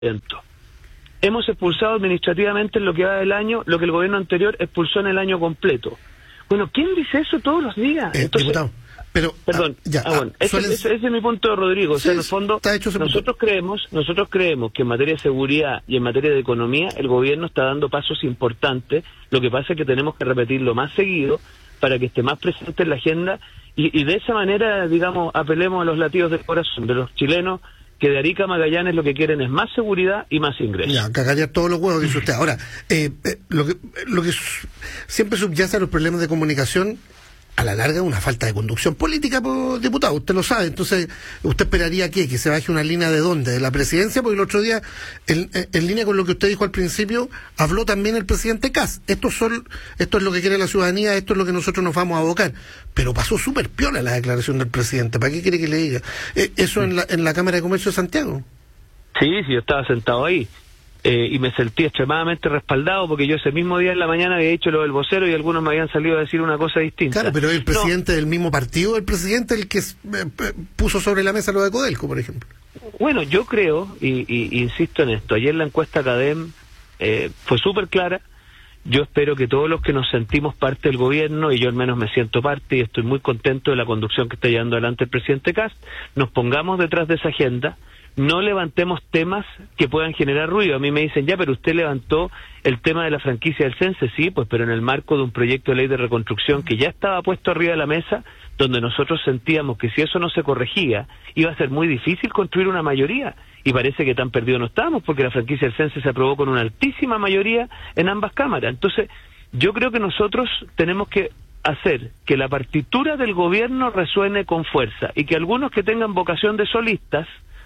Hemos expulsado administrativamente en lo que va del año lo que el gobierno anterior expulsó en el año completo. Bueno, ¿quién dice eso todos los días? Entonces, diputado, pero... Perdón, bueno, ese es mi punto, Rodrigo. O sea, en el fondo, nosotros creemos que en materia de seguridad y en materia de economía el gobierno está dando pasos importantes. Lo que pasa es que tenemos que repetirlo más seguido para que esté más presente en la agenda y de esa manera, digamos, apelemos a los latidos del corazón de los chilenos, que de Arica a Magallanes lo que quieren es más seguridad y más ingresos. Ya, cagaría todos los huevos, dice usted. Ahora, lo que siempre subyace a los problemas de comunicación, a la larga, una falta de conducción política, diputado, usted lo sabe. Entonces, ¿usted esperaría que se baje una línea de dónde? ¿De la presidencia? Porque el otro día, en línea con lo que usted dijo al principio, habló también el presidente Kast. Esto es lo que quiere la ciudadanía, esto es lo que nosotros nos vamos a abocar. Pero pasó súper piola la declaración del presidente. ¿Para qué quiere que le diga? Eso en la Cámara de Comercio de Santiago. Sí, yo estaba sentado ahí. Y me sentí extremadamente respaldado porque yo ese mismo día en la mañana había dicho lo del vocero y algunos me habían salido a decir una cosa distinta. Claro, pero el presidente del mismo partido, el presidente el que puso sobre la mesa lo de Codelco, por ejemplo. Bueno, yo creo, y insisto en esto, ayer la encuesta CADEM fue súper clara. Yo espero que todos los que nos sentimos parte del gobierno, y yo al menos me siento parte y estoy muy contento de la conducción que está llevando adelante el presidente Kast, nos pongamos detrás de esa agenda. No levantemos temas que puedan generar ruido. A mí me dicen, ya, pero usted levantó el tema de la franquicia del CENSE. Sí, pues, pero en el marco de un proyecto de ley de reconstrucción que ya estaba puesto arriba de la mesa, donde nosotros sentíamos que si eso no se corregía, iba a ser muy difícil construir una mayoría. Y parece que tan perdido no estábamos, porque la franquicia del CENSE se aprobó con una altísima mayoría en ambas cámaras. Entonces, yo creo que nosotros tenemos que hacer que la partitura del gobierno resuene con fuerza, y que algunos que tengan vocación de solistas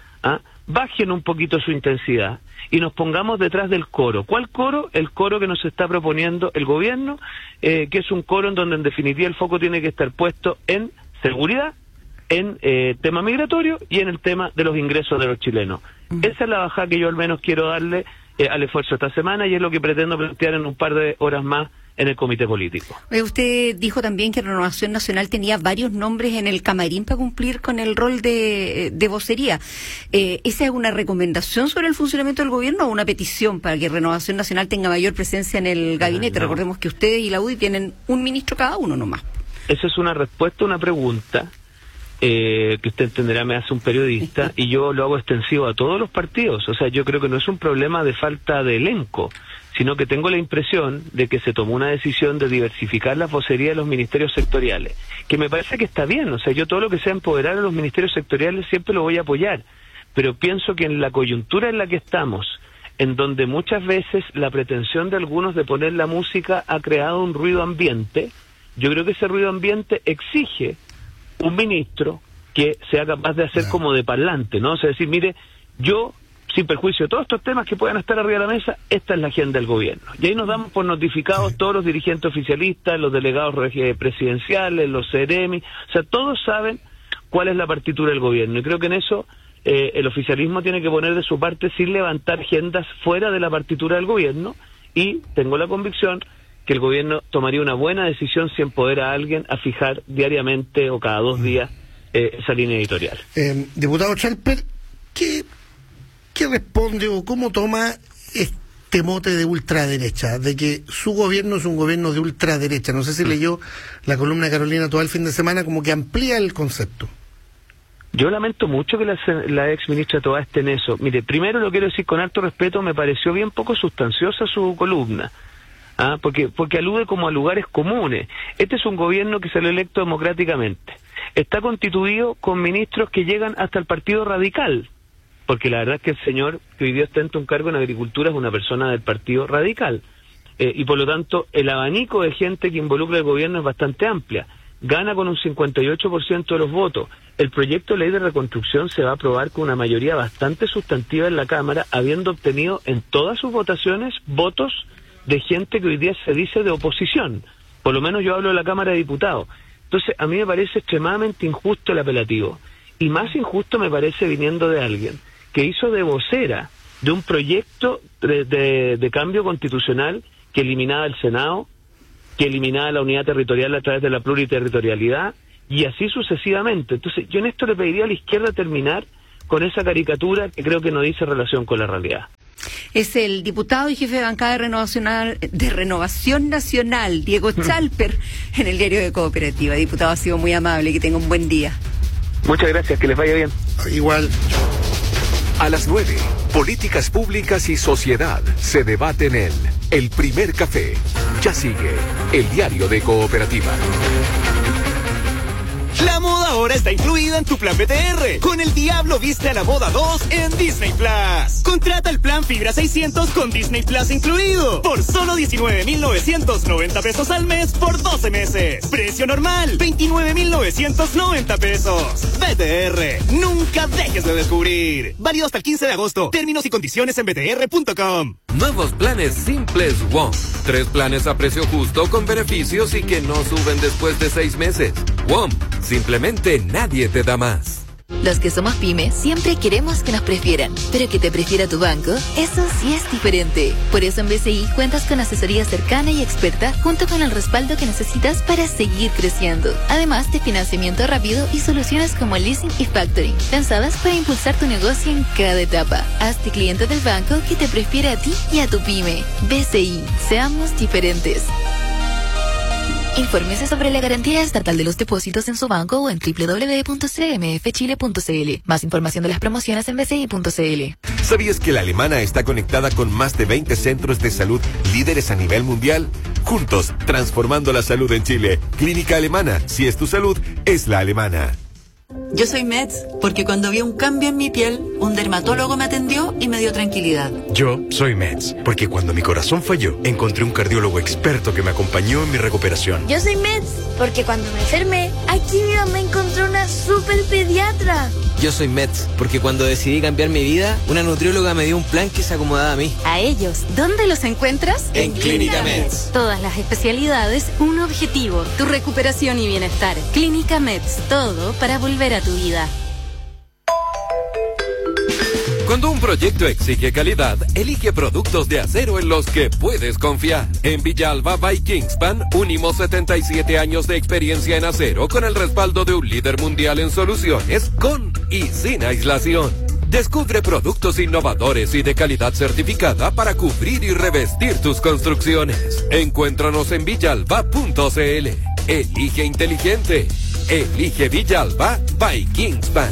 bajen un poquito su intensidad y nos pongamos detrás del coro. ¿Cuál coro? El coro que nos está proponiendo el gobierno, que es un coro en donde en definitiva el foco tiene que estar puesto en seguridad, en tema migratorio y en el tema de los ingresos de los chilenos. Esa es la bajada que yo al menos quiero darle al esfuerzo esta semana, y es lo que pretendo plantear en un par de horas más en el comité político. Usted dijo también que Renovación Nacional tenía varios nombres en el camarín para cumplir con el rol de vocería. ¿Esa es una recomendación sobre el funcionamiento del gobierno o una petición para que Renovación Nacional tenga mayor presencia en el gabinete? No. Recordemos que ustedes y la UDI tienen un ministro cada uno nomás. Esa es una respuesta a una pregunta que usted entenderá me hace un periodista, y yo lo hago extensivo a todos los partidos. O sea, yo creo que no es un problema de falta de elenco, sino que tengo la impresión de que se tomó una decisión de diversificar la vocería de los ministerios sectoriales, que me parece que está bien. O sea, yo todo lo que sea empoderar a los ministerios sectoriales siempre lo voy a apoyar, pero pienso que en la coyuntura en la que estamos, en donde muchas veces la pretensión de algunos de poner la música ha creado un ruido ambiente, yo creo que ese ruido ambiente exige un ministro que sea capaz de hacer como de parlante, ¿no? O sea, decir, mire, yo, sin perjuicio de todos estos temas que puedan estar arriba de la mesa, esta es la agenda del gobierno. Y ahí nos damos por notificados todos los dirigentes oficialistas, los delegados presidenciales, los CEREMI, o sea, todos saben cuál es la partitura del gobierno. Y creo que en eso el oficialismo tiene que poner de su parte sin levantar agendas fuera de la partitura del gobierno, y tengo la convicción que el gobierno tomaría una buena decisión si empodera a alguien a fijar diariamente o cada 2 días esa línea editorial. Diputado Chalper, ¿qué responde o cómo toma este mote de ultraderecha, de que su gobierno es un gobierno de ultraderecha? No sé si leyó la columna de Carolina todo el fin de semana, como que amplía el concepto. Yo lamento mucho que la ex ministra Toá esté en eso. Mire, primero lo quiero decir con alto respeto, me pareció bien poco sustanciosa su columna. Porque alude como a lugares comunes. Este es un gobierno que salió electo democráticamente. Está constituido con ministros que llegan hasta el Partido Radical, porque la verdad es que el señor que hoy día ostenta un cargo en Agricultura es una persona del Partido Radical. Y por lo tanto, el abanico de gente que involucra el gobierno es bastante amplia. Gana con un 58% de los votos. El proyecto de ley de reconstrucción se va a aprobar con una mayoría bastante sustantiva en la Cámara, habiendo obtenido en todas sus votaciones votos de gente que hoy día se dice de oposición. Por lo menos yo hablo de la Cámara de Diputados. Entonces, a mí me parece extremadamente injusto el apelativo. Y más injusto me parece viniendo de alguien que hizo de vocera de un proyecto de cambio constitucional que eliminaba el Senado, que eliminaba la unidad territorial a través de la pluriterritorialidad, y así sucesivamente. Entonces, yo en esto le pediría a la izquierda terminar con esa caricatura que creo que no dice relación con la realidad. Es el diputado y jefe de bancada de Renovación Nacional, Diego Chalper, en el Diario de Cooperativa. Diputado, ha sido muy amable, que tenga un buen día. Muchas gracias, que les vaya bien. Igual. A las 9, políticas públicas y sociedad se debaten en El Primer Café. Ya sigue el Diario de Cooperativa. La moda ahora está incluida en tu plan BTR. Con El Diablo Viste a la Moda 2 en Disney Plus. Contrata el plan Fibra 600 con Disney Plus incluido. Por solo 19,990 pesos al mes por 12 meses. Precio normal, 29,990 pesos. BTR, nunca dejes de descubrir. Válido hasta el 15 de agosto. Términos y condiciones en btr.com. Nuevos planes simples WOM. 3 planes a precio justo con beneficios y que no suben después de 6 meses. WOM. Simplemente nadie te da más. Los que somos pyme siempre queremos que nos prefieran, pero que te prefiera tu banco, eso sí es diferente. Por eso en BCI cuentas con asesoría cercana y experta junto con el respaldo que necesitas para seguir creciendo. Además de financiamiento rápido y soluciones como leasing y factoring, pensadas para impulsar tu negocio en cada etapa. Hazte cliente del banco que te prefiere a ti y a tu pyme. BCI, seamos diferentes. Infórmese sobre la garantía estatal de los depósitos en su banco o en www.cmfchile.cl. Más información de las promociones en bci.cl. ¿Sabías que la Alemana está conectada con más de 20 centros de salud líderes a nivel mundial? Juntos, transformando la salud en Chile. Clínica Alemana. Si es tu salud, es la alemana. Yo soy Meds porque cuando vi un cambio en mi piel, un dermatólogo me atendió y me dio tranquilidad. Yo soy Meds porque cuando mi corazón falló, encontré un cardiólogo experto que me acompañó en mi recuperación. Yo soy Meds porque cuando me enfermé, aquí mi mamá encontró una super pediatra. Yo soy Meds porque cuando decidí cambiar mi vida, una nutrióloga me dio un plan que se acomodaba a mí. A ellos, ¿dónde los encuentras? En Clínica Meds. Todas las especialidades, un objetivo, tu recuperación y bienestar. Clínica Meds, todo para volver a tu vida. Cuando un proyecto exige calidad, elige productos de acero en los que puedes confiar. En Villalba by Kingspan, unimos 77 años de experiencia en acero con el respaldo de un líder mundial en soluciones con y sin aislación. Descubre productos innovadores y de calidad certificada para cubrir y revestir tus construcciones. Encuéntranos en villalba.cl. Elige inteligente. Elige Villalba by Kingspan.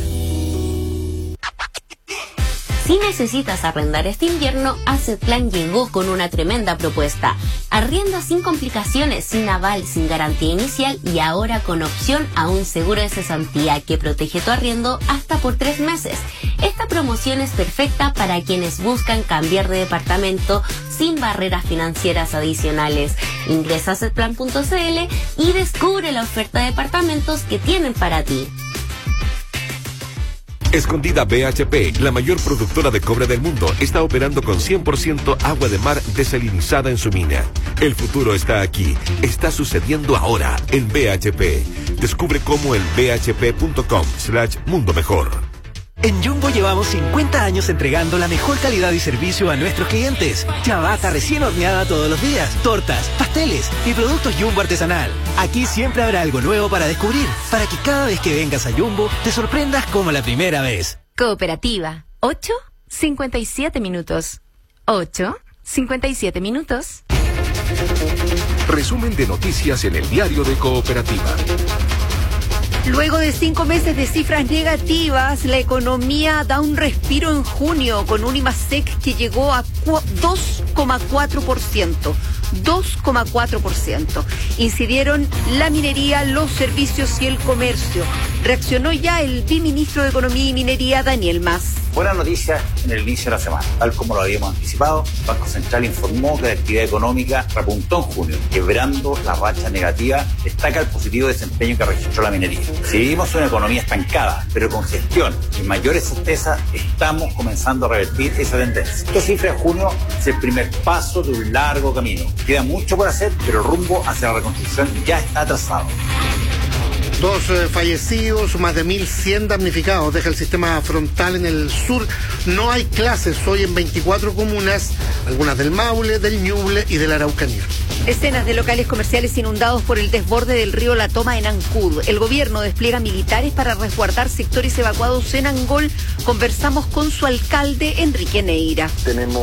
Si necesitas arrendar este invierno, Assetplan llegó con una tremenda propuesta. Arrienda sin complicaciones, sin aval, sin garantía inicial y ahora con opción a un seguro de cesantía que protege tu arriendo hasta por 3 meses. Esta promoción es perfecta para quienes buscan cambiar de departamento sin barreras financieras adicionales. Ingresa a assetplan.cl y descubre la oferta de departamentos que tienen para ti. Escondida BHP, la mayor productora de cobre del mundo, está operando con 100% agua de mar desalinizada en su mina. El futuro está aquí, está sucediendo ahora en BHP. Descubre cómo en bhp.com/mundo mejor. En Jumbo llevamos 50 años entregando la mejor calidad y servicio a nuestros clientes. Ciabatta recién horneada todos los días, tortas, pasteles y productos Jumbo artesanal. Aquí siempre habrá algo nuevo para descubrir, para que cada vez que vengas a Jumbo te sorprendas como la primera vez. Cooperativa, 8:57 minutos. 8:57 minutos. Resumen de noticias en el Diario de Cooperativa. Luego de 5 meses de cifras negativas, la economía da un respiro en junio con un IMASEC que llegó a 2,4%. 2,4%. Incidieron la minería, los servicios y el comercio. Reaccionó ya el viceministro de Economía y Minería, Daniel Mas. Buena noticia en el inicio de la semana. Tal como lo habíamos anticipado, el Banco Central informó que la actividad económica repuntó en junio, quebrando la racha negativa. Destaca el positivo desempeño que registró la minería. Si vivimos una economía estancada, pero con gestión y mayores certezas, estamos comenzando a revertir esa tendencia. Esta cifra de junio es el primer paso de un largo camino. Queda mucho por hacer, pero el rumbo hacia la reconstrucción ya está trazado. 2 fallecidos, más de 1.100 damnificados. Deja el sistema frontal en el sur. No hay clases hoy en 24 comunas, algunas del Maule, del Ñuble y de la Araucanía. Decenas de locales comerciales inundados por el desborde del río La Toma en Ancud. El gobierno despliega militares para resguardar sectores evacuados en Angol. Conversamos con su alcalde, Enrique Neira. Tenemos